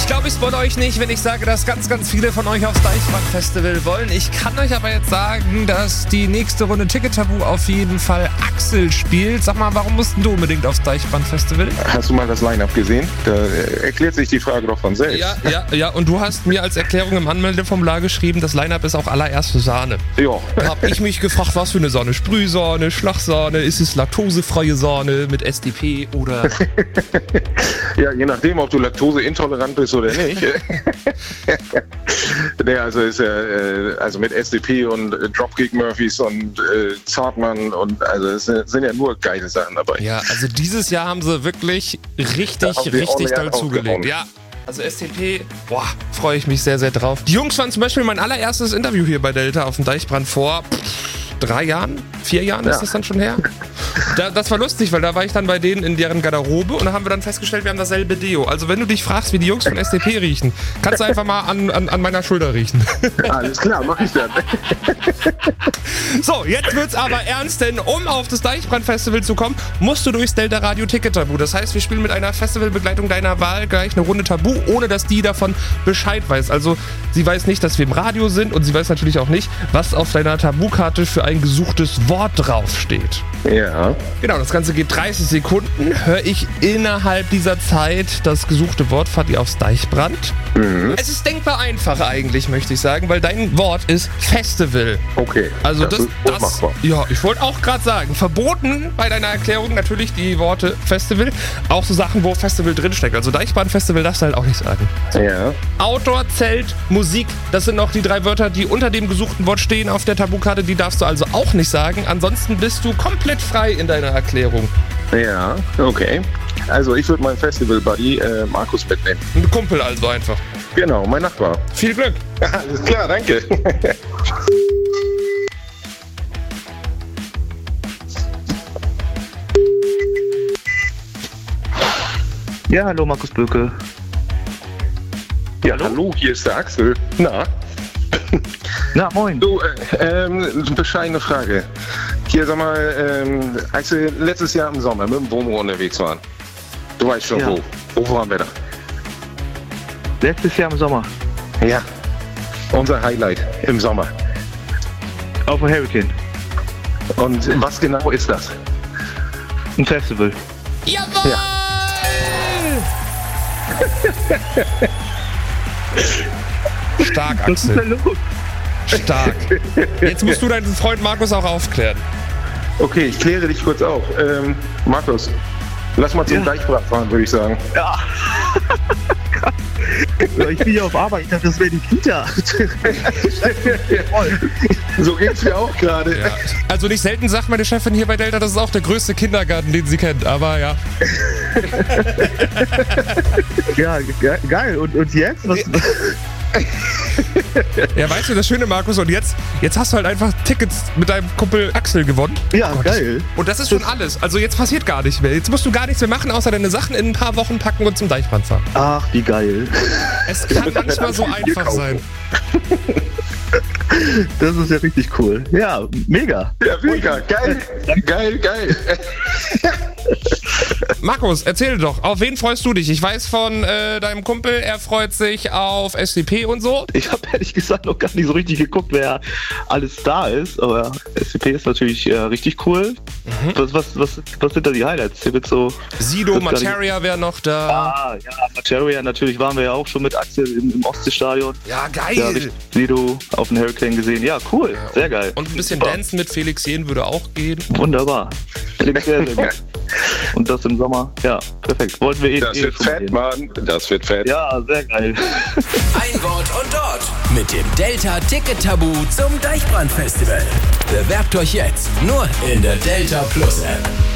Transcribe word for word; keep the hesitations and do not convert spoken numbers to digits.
glaube, ich spoil euch nicht, wenn ich sage, dass ganz, ganz viele von euch aufs Deichbrand-Festival wollen. Ich kann euch aber jetzt sagen, dass die nächste Runde Ticket-Tabu auf jeden Fall Axel spielt. Sag mal, warum mussten du unbedingt aufs Deichbrand-Festival? Hast du mal das Line-Up gesehen? Da erklärt sich die Frage doch von selbst. Ja, ja, ja. Und du hast mir als Erklärung im Anmeldeformular geschrieben, das Line-Up ist auch allererste Sahne. Ja. Da hab ich mich gefragt, was für eine Sahne? Sprühsahne, Schlagsahne, ist es laktosefreie Sahne mit S D P oder... Ja, je nachdem, ob du laktoseintolerant bist oder nicht. Nee, also ist ja äh, also mit S D P und äh, Dropkick Murphys und äh, Zartmann und also es sind ja nur geile Sachen dabei. Ja, also dieses Jahr haben sie wirklich richtig, haben sie richtig doll ordentlich zugelegt. Ja. Also S D P, boah, freue ich mich sehr, sehr drauf. Die Jungs waren zum Beispiel mein allererstes Interview hier bei Delta auf dem Deichbrand vor pff, drei Jahren, vier Jahren Ja. ist das dann schon her. Da, das war lustig, weil da war ich dann bei denen in deren Garderobe und da haben wir dann festgestellt, wir haben dasselbe Deo. Also wenn du dich fragst, wie die Jungs von S D P riechen, kannst du einfach mal an, an, an meiner Schulter riechen. Alles klar, mach ich dann. So, jetzt wird's aber ernst, denn um auf das Deichbrand-Festival zu kommen, musst du durchs Delta Radio Ticket Tabu. Das heißt, wir spielen mit einer Festivalbegleitung deiner Wahl gleich eine Runde Tabu, ohne dass die davon Bescheid weiß. Also sie weiß nicht, dass wir im Radio sind und sie weiß natürlich auch nicht, was auf deiner Tabukarte für ein gesuchtes Wort draufsteht. Ja. Genau, das Ganze geht dreißig Sekunden. Höre ich innerhalb dieser Zeit das gesuchte Wort, fahrt ihr aufs Deichbrand. Mhm. Es ist denkbar einfach eigentlich, möchte ich sagen, weil dein Wort ist Festival. Okay. Also das, das ist das, machbar. ja, ich wollte auch gerade sagen, verboten bei deiner Erklärung natürlich die Worte Festival, auch so Sachen, wo Festival drinsteckt. Also Deichbrand-Festival darfst du halt auch nicht sagen. Ja. Outdoor, Zelt, Musik, das sind noch die drei Wörter, die unter dem gesuchten Wort stehen auf der Tabukarte, die darfst du also auch nicht sagen. Ansonsten bist du komplett frei in deiner Erklärung. Ja, okay. Also ich würde meinen Festival-Buddy äh, Markus mitnehmen. Ein Kumpel also einfach. Genau, mein Nachbar. Viel Glück. Alles klar, danke. Ja, hallo Markus Böke. Ja, hallo? hallo, hier ist der Axel. Na? Na, moin. Du, äh, ähm, bescheidene Frage. Hier, sag mal, ähm, als wir letztes Jahr im Sommer mit dem Womo unterwegs waren, du weißt schon Ja. wo. Wo waren wir da? Letztes Jahr im Sommer. Ja, unser Highlight im Sommer. Auf dem Hurricane. Und was genau ist das? Ein Festival. Jawohl! Ja. Stark, Was ist Axel. denn los? Stark. Jetzt musst du deinen Freund Markus auch aufklären. Okay, ich kläre dich kurz auf. Ähm, Markus, lass mal zum Ja. Deichbrand fahren, würde ich sagen. Ja. Ja, ich bin ja auf Arbeit. Ich dachte, das wäre die Kita. So geht's mir auch gerade. Ja. Also nicht selten sagt meine Chefin hier bei Delta, das ist auch der größte Kindergarten, den sie kennt. Aber ja. Ja, ge geil. Und, und jetzt? Was? Ja, weißt du, das Schöne, Markus, und jetzt, jetzt hast du halt einfach Tickets mit deinem Kumpel Axel gewonnen. Ja, Gott. geil. Und das ist schon alles. Also jetzt passiert gar nicht mehr. Jetzt musst du gar nichts mehr machen, außer deine Sachen in ein paar Wochen packen und zum Deichbrand fahren. Ach, wie geil. Es kann manchmal so einfach sein. Das ist ja richtig cool. Ja, mega. Ja, mega. Geil. Geil, geil. Markus, erzähl doch, auf wen freust du dich? Ich weiß von äh, deinem Kumpel, er freut sich auf S D P und so. Ich habe ehrlich gesagt noch gar nicht so richtig geguckt, wer alles da ist. Aber S C P ist natürlich äh, richtig cool. Mhm. Was, was, was, was sind da die Highlights? Hier wird so. Sido, Materia wäre noch da. Ah, ja, Materia, natürlich waren wir ja auch schon mit Axel im, im Ostseestadion. Ja, geil. Ja, hab ich Sido auf dem Hurricane gesehen. Ja, cool. Ja, sehr geil. Und ein bisschen Super. Dancen mit Felix Jähn würde auch gehen. Wunderbar. Klingt sehr, sehr gut. Und das im Sommer. Ja, perfekt. Wollten wir eh. Das eh wird schon fett, sehen. Mann. Das wird fett. Ja, sehr geil. Ein Wort und dort mit dem Delta Ticket Tabu zum Deichbrand Festival. Bewerbt euch jetzt nur in der Delta Plus App.